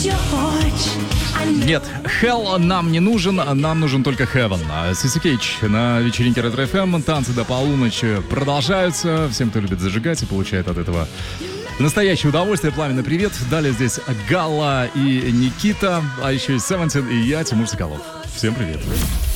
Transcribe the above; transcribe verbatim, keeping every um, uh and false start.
Нет, Hell нам не нужен, нам нужен только Heaven. Сиси Кейдж на вечеринке Ретро эф эм. Танцы до полуночи продолжаются. Всем, кто любит зажигать и получает от этого настоящее удовольствие, пламенный привет. Далее здесь Галла и Никита, а еще есть Севентин и я, Тимур Соколов. Всем привет.